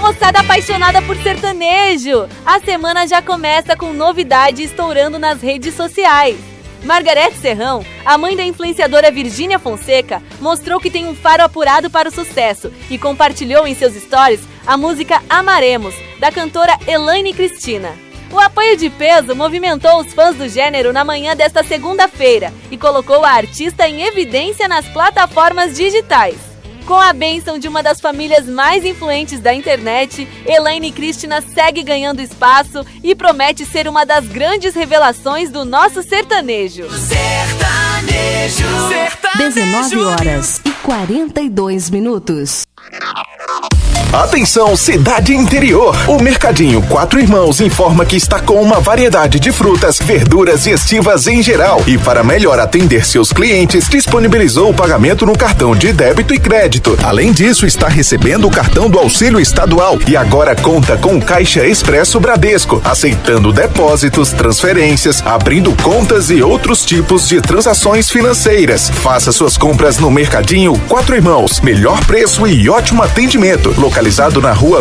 moçada apaixonada por sertanejo! A semana já começa com novidade estourando nas redes sociais. Margareth Serrão, a mãe da influenciadora Virgínia Fonseca, mostrou que tem um faro apurado para o sucesso e compartilhou em seus stories a música Amaremos, da cantora Elaine Cristina. O apoio de peso movimentou os fãs do gênero na manhã desta segunda-feira e colocou a artista em evidência nas plataformas digitais. Com a bênção de uma das famílias mais influentes da internet, Elaine Cristina segue ganhando espaço e promete ser uma das grandes revelações do nosso sertanejo. 19h42. Atenção, cidade interior! O Mercadinho Quatro Irmãos informa que está com uma variedade de frutas, verduras e estivas em geral. E para melhor atender seus clientes, disponibilizou o pagamento no cartão de débito e crédito. Além disso, está recebendo o cartão do auxílio estadual e agora conta com o Caixa Expresso Bradesco, aceitando depósitos, transferências, abrindo contas e outros tipos de transações financeiras. Faça suas compras no Mercadinho Quatro Irmãos. Melhor preço e ótimo atendimento. Localizado na rua